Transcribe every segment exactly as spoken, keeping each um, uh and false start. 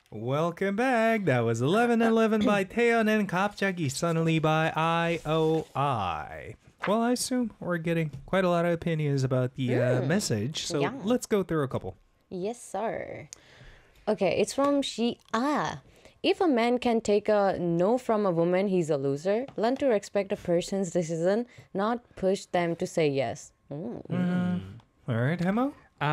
Welcome back. That was eleven eleven by Taeyeon and 갑자기 Suddenly by I O I. Well, I assume we're getting quite a lot of opinions about the uh, Mm. message, so Yeah. let's go through a couple. Yes, sir. Okay, it's from she. Ah, if a man can take a no from a woman, he's a loser. Learn to respect a person's decision, not push them to say yes. Mm. All right, Hemo?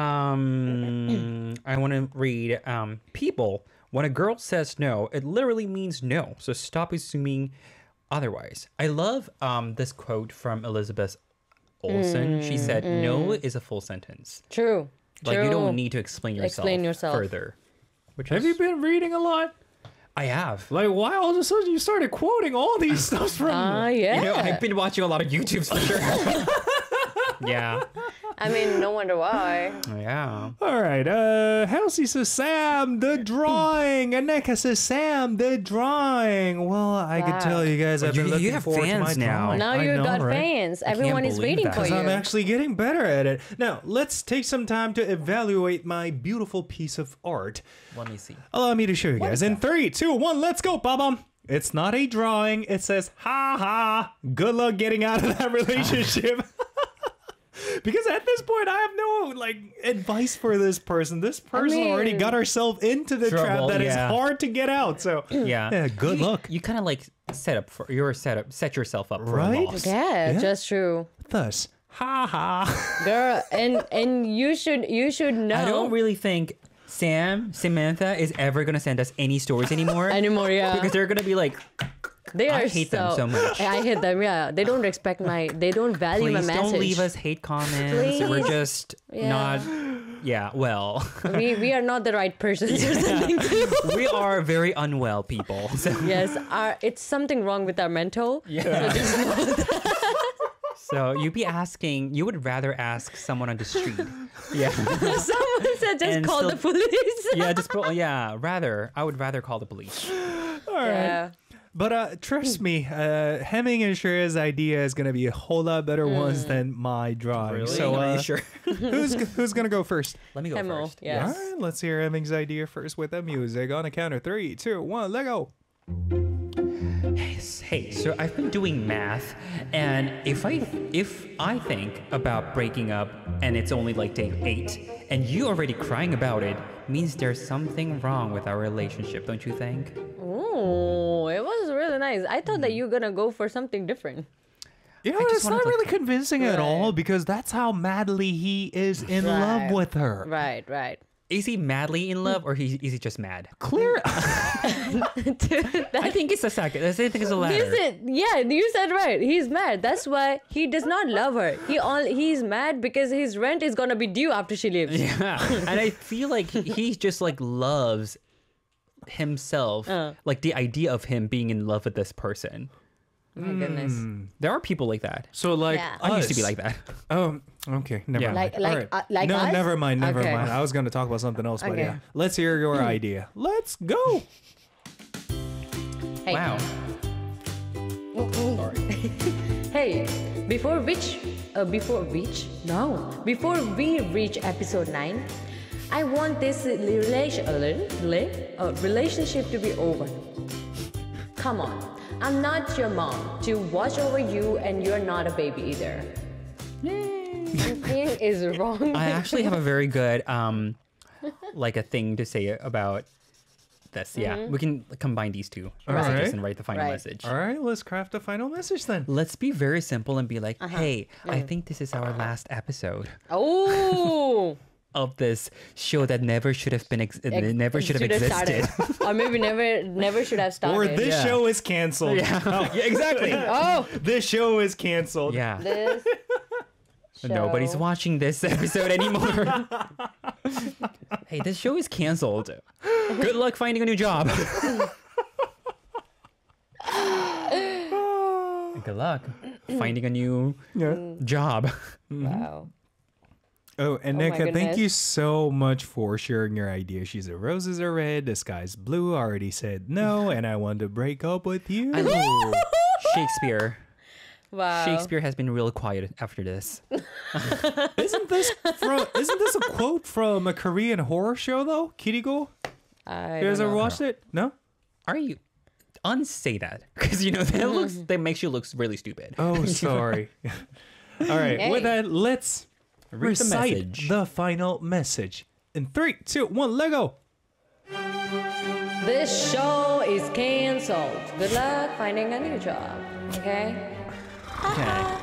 Um, I want to read um, people. When a girl says no, it literally means no. So stop assuming otherwise. I love um, this quote from Elizabeth Olsen. she said, "No is a full sentence. True. Like True. you don't need to explain yourself, Explain yourself. further." Which Have is- you been reading a lot? I have. Like, why all of a sudden you started quoting all these stuff from... Ah, yeah. You know, I've been watching a lot of YouTubes for sure. yeah. I mean, no wonder why. Yeah. All right, uh, Halsey says, Sam, the drawing. And Neka says, Sam, the drawing. Well, I Wow. could tell you guys I've You- been you looking have forward to my fans now. drawing. Now I you know, got right? fans. can't Everyone is believe waiting that. for Because you. I'm actually getting better at it. Now, let's take some time to evaluate my beautiful piece of art. Let me see. Allow me to show you What guys. is In that? three, two, one, let's go, Babam. It's not a drawing. It says, ha ha, good luck getting out of that relationship. Because at this point, I have no like advice for this person. This person mean- already got herself into the Trouble, trap that is yeah. hard to get out. So, Yeah. yeah, good you, luck. You kind of like set up for you're set up set yourself up for Right? a loss. yeah, Yeah. just true, Thus, ha ha. girl. And and you should you should know I don't really think Sam, Samantha is ever gonna send us any stories anymore. anymore. Yeah, Because they're gonna be like, they are I hate them so much. I hate them. Yeah, they don't respect my. They don't value my please message. don't leave us hate comments. We're Please. just Yeah. not. Yeah, well, we we are not the right persons or something. we are very unwell people. So, Yes, our it's something wrong with our mental. yeah. So you'd be asking, you would rather ask someone on the street. Yeah. Someone said just And call still- the police. Yeah, just put, yeah, rather. I would rather call the police. All right. Yeah. But uh, trust me, uh, Hemming and Shreya's idea is going to be a whole lot better ones than my drawing. So, Are uh, you sure? who's who's going to go first? Let me go Hemo, first. yes. All right, let's hear Hemming's idea first with the music on a count of three, two, one, let go. Hey, so I've been doing math, and if I if I think about breaking up and it's only like day eight, and you already crying about it, means there's something wrong with our relationship, don't you think? Oh, it was really nice. I thought that you were gonna go for something different. You know, I just it's not wanted to- really convincing at Right. all because that's how madly he is in Right. love with her. Right, right. Is he madly in love, or he, is he just mad? Clear. I think it's the second. I think it's the He latter. said, yeah, you said right. He's mad. That's why he does not love her. He all he's mad because his rent is gonna be due after she leaves. Yeah, and I feel like he just like loves himself, Uh. like the idea of him being in love with this person. My goodness. There are people like that. So, like, Yeah. I used to be us- like that. Oh, okay. Never Yeah. mind. Like- like- All right. uh, like no, us? never mind. Never Okay. mind. I was going to talk about something else, but Okay. yeah. Let's hear your idea. Let's go. Hey. Wow. Hey, before which, uh, before which, no, before we reach episode nine, I want this relation, uh, relationship to be over. Come on, I'm not your mom to watch over you, and you're not a baby either. Something is wrong. I actually have a very good, um, like a thing to say about this. Yeah, we can combine these two messages right. and write the final Right. message. All right, let's craft a final message then. Let's be very simple and be like, Uh-huh. hey, I think this is our last episode Oh, of this show that never should have been, ex- ex- never should have existed. started. Or maybe never, never should have started. Or this Yeah. show is canceled. yeah, yeah, exactly. Oh, This show is canceled. Yeah. this. Nobody's show. watching this episode anymore. Hey, this show is canceled. Good luck finding a new job. Good luck finding a new Yeah. job. Wow. Oh, and Oh my Nika, thank goodness. you so much for sharing your idea. She said roses are red, the sky's blue. I already said no, and I want to break up with you. I love Shakespeare. Wow. Shakespeare has been real quiet after this. Isn't this from? Isn't this a quote from a Korean horror show though? Kirigo. I You guys don't ever know. watched it? No? Are you? Unsay that because you know that looks that makes you look really stupid. Oh, sorry. All right. Hey. With that, let's Read the recite message. the final message. In three, two, one, let go. This show is cancelled. Good luck finding a new job. Okay? Okay.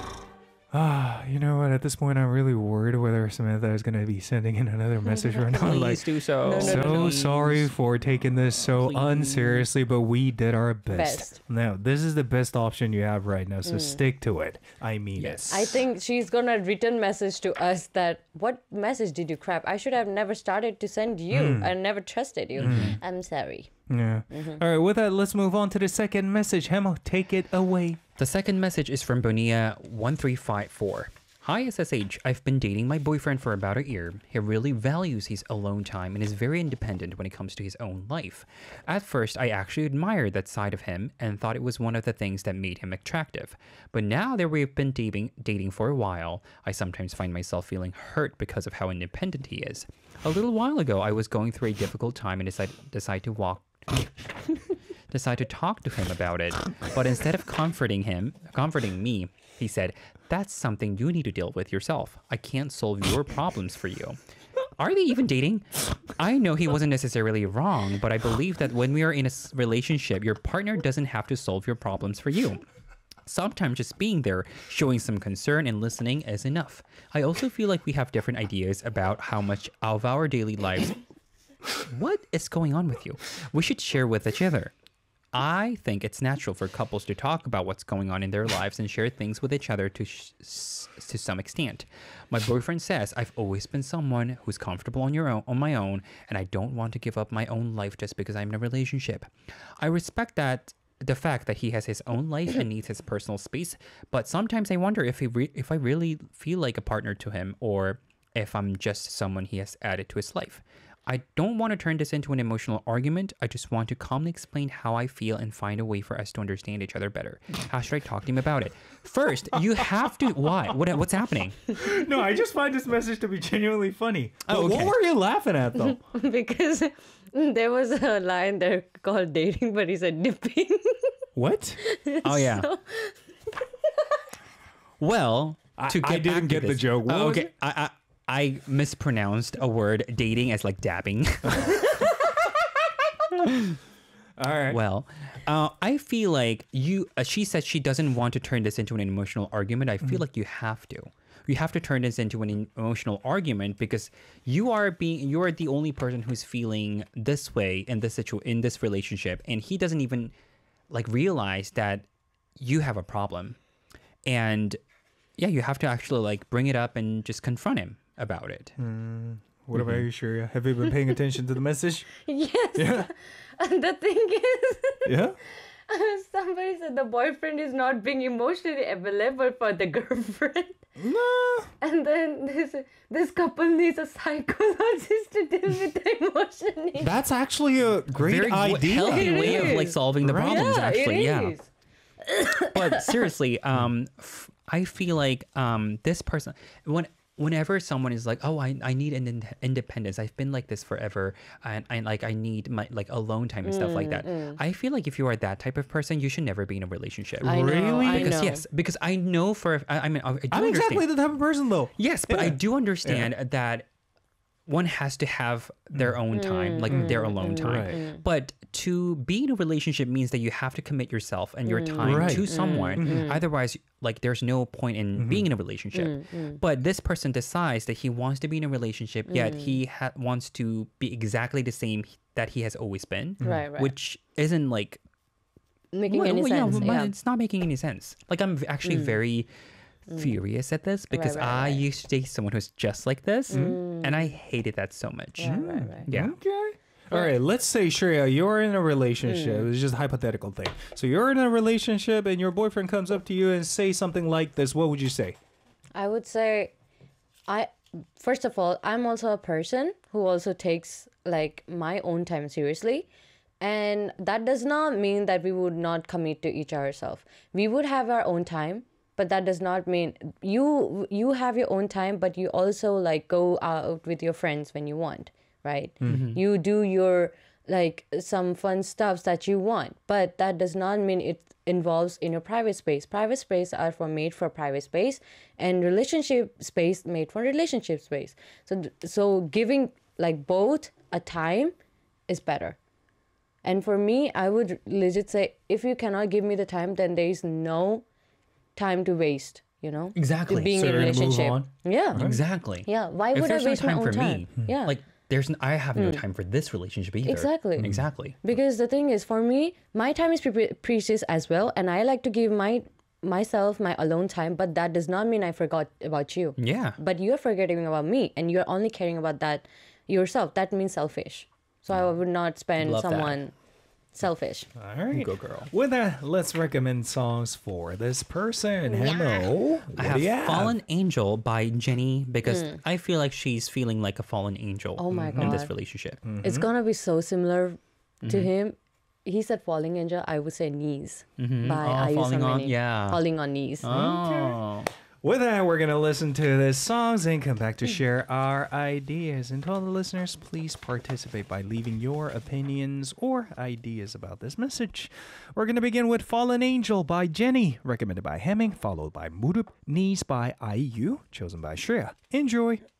Ah, you know what? At this point, I'm really worried whether Samantha is going to be sending in another message or not. Please Like, do so. No, no, so no, no. sorry for taking this so Please. unseriously, but we did our best. Best. Now, this is the best option you have right now, so stick to it. I mean Yes. it. I think she's gonna return message to us that what message did you crap? I should have never started to send you. I never trusted you. I'm sorry. Yeah. All right, with that, let's move on to the second message. Hemo, take it away. The second message is from Bonia one three five four. Hi S S H, I've been dating my boyfriend for about a year. He really values his alone time and is very independent when it comes to his own life. At first, I actually admired that side of him and thought it was one of the things that made him attractive. But now that we've been dating, dating for a while, I sometimes find myself feeling hurt because of how independent he is. A little while ago, I was going through a difficult time and decided, decided to walk... decide to talk to him about it. But instead of comforting him, comforting me, he said, that's something you need to deal with yourself. I can't solve your problems for you. Are they even dating? I know he wasn't necessarily wrong, but I believe that when we are in a s- relationship, your partner doesn't have to solve your problems for you. Sometimes just being there, showing some concern and listening is enough. I also feel like we have different ideas about how much of our daily lives... What is going on with you? We should share with each other. I think it's natural for couples to talk about what's going on in their lives and share things with each other to sh- s- to some extent. My boyfriend says I've always been someone who's comfortable on your own, on my own, and I don't want to give up my own life just because I'm in a relationship. I respect that the fact that he has his own life and needs his personal space, but sometimes I wonder if he re- if I really feel like a partner to him or if I'm just someone he has added to his life. I don't want to turn this into an emotional argument. I just want to calmly explain how I feel and find a way for us to understand each other better. How should I talk to him about it? First, you have to... Why? What, what's happening? No, I just find this message to be genuinely funny. Oh, But okay. What were you laughing at, though? Because there was a line there called dating, but he said dipping. What? Oh, yeah. Well, I- to get I didn't back to get the this- joke. What Oh, was okay. it? I, I, I mispronounced a word dating as like dabbing. All right. Well, uh, I feel like you, uh, she said she doesn't want to turn this into an emotional argument. I feel like you have to. You have to turn this into an em- emotional argument because you are being, you are the only person who's feeling this way in this situ- in this relationship, and he doesn't even like realize that you have a problem. And yeah, you have to actually like bring it up and just confront him about it. What about you, Shreya? Have you been paying attention to the message? Yes. Yeah. And the thing is, Yeah? somebody said the boyfriend is not being emotionally available for the girlfriend. No. And then this this couple needs a psychologist to deal with the emotion needs. That's actually a great Very w- idea. healthy It way of like is. solving the Right. problems. yeah, actually, it yeah. is. But seriously, um, f- I feel like um, this person when whenever someone is like, oh, I, I need an ind- independence. I've been like this forever, and I like I need my like alone time and stuff like that. I feel like if you are that type of person, you should never be in a relationship. I know, Really? I because know. yes, because I know for I, I mean I, I do I'm understand. exactly the type of person, though. Yes, but I Yeah. do understand that one has to have their own time, like their alone time. Right. But to be in a relationship means that you have to commit yourself and your time Right. to someone. Otherwise, like there's no point in being in a relationship. But this person decides that he wants to be in a relationship, yet he ha- wants to be exactly the same that he has always been, Right, right. which isn't like Making what- any well, yeah, sense. but Yeah. it's not making any sense. Like I'm v- actually very furious at this because right, I right. used to date someone who's just like this, and I hated that so much. Right, right, right. Yeah. Okay. All right, let's say, Shreya, you're in a relationship. Hmm. It's just a hypothetical thing. So you're in a relationship and your boyfriend comes up to you and say something like this. What would you say? I would say, I first of all, I'm also a person who also takes like my own time seriously, and that does not mean that we would not commit to each ourselves. We would have our own time, but that does not mean you you have your own time, but you also like go out with your friends when you want, right? You do your like some fun stuff that you want, but that does not mean it involves in your private space. Private space are for made for private space, and relationship space made for relationship space. So so giving like both a time is better. And for me, I would legit say, if you cannot give me the time, then there is no time to waste, you know? Exactly. To being So in a you're gonna move relationship. on? Yeah. Exactly. Yeah. Why If would I there's no waste my time own for time? me, Yeah. like there's n- I have no time for this relationship either. Exactly. Exactly. Because the thing is, for me, my time is pre- precious as well, and I like to give my myself my alone time, but that does not mean I forgot about you. Yeah. But you're forgetting about me, and you're only caring about that yourself. That means selfish. So I would not spend Love that. someone selfish. All right. Go girl. With that, let's recommend songs for this person. Hello. I What have do you have? Fallen Angel by Jenny because I feel like she's feeling like a fallen angel Oh my in this God. relationship. It's gonna be so similar to him. He said falling angel. I would say knees by Oh, Ayu Falling on- Samani. yeah. Falling on knees. Oh. With that, we're going to listen to the songs and come back to share our ideas. And to all the listeners, please participate by leaving your opinions or ideas about this message. We're going to begin with Fallen Angel by Jenny, recommended by Hemming, followed by Murup Knees by I U, chosen by Shreya. Enjoy.